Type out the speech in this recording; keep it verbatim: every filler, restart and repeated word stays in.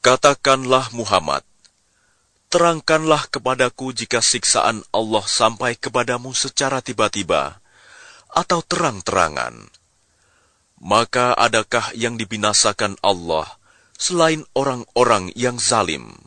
Katakanlah Muhammad, terangkanlah kepadaku jika siksaan Allah sampai kepadamu secara tiba-tiba atau terang-terangan. Maka adakah yang dibinasakan Allah selain orang-orang yang zalim?